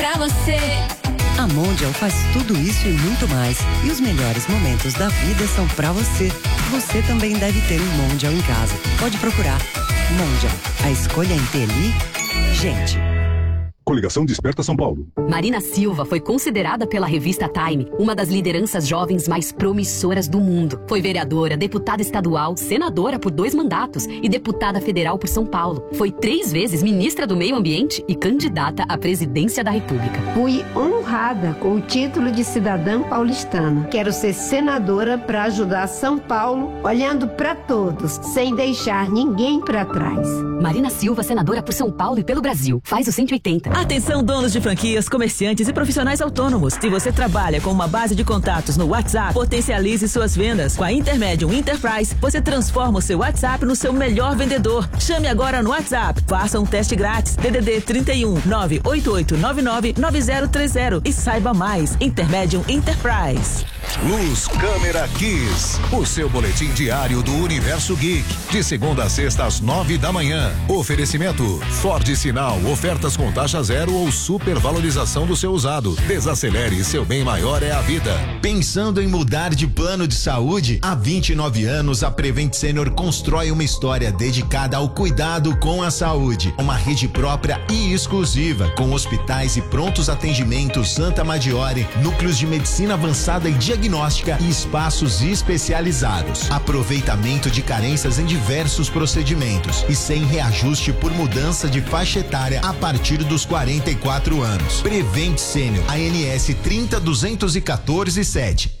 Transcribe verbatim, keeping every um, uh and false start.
pra você. A Mondial faz tudo isso e muito mais. E os melhores momentos da vida são pra você. Você também deve ter um Mondial em casa. Pode procurar. Mondial, a escolha inteligente. Coligação Desperta São Paulo. Marina Silva foi considerada pela revista Time uma das lideranças jovens mais promissoras do mundo. Foi vereadora, deputada estadual, senadora por dois mandatos e deputada federal por São Paulo. Foi três vezes ministra do Meio Ambiente e candidata à presidência da República. Fui honrada com o título de cidadã paulistana. Quero ser senadora para ajudar São Paulo, olhando para todos, sem deixar ninguém para trás. Marina Silva, senadora por São Paulo e pelo Brasil. Faz o cento e oitenta. Atenção, donos de franquias, comerciantes e profissionais autônomos. Se você trabalha com uma base de contatos no WhatsApp, potencialize suas vendas. Com a Intermedium Enterprise, você transforma o seu WhatsApp no seu melhor vendedor. Chame agora no WhatsApp. Faça um teste grátis. D D D trinta e um, nove oito oito nove nove, nove zero três zero e saiba mais. Intermedium Enterprise. Luz Câmera Kiss, o seu boletim diário do Universo Geek, de segunda a sexta às nove da manhã. Oferecimento Ford Sinal, ofertas com taxa zero ou supervalorização do seu usado. Desacelere, seu bem maior é a vida. Pensando em mudar de plano de saúde? Há vinte e nove anos, a Prevent Senior constrói uma história dedicada ao cuidado com a saúde. Uma rede própria e exclusiva, com hospitais e prontos atendimentos Santa Maggiore, núcleos de medicina avançada e diagnóstica e espaços especializados. Aproveitamento de carências em diversos procedimentos e sem reajuste por mudança de faixa etária a partir dos quarenta e quatro anos. Prevent Senior, A N S trinta duzentos e quatorze sete.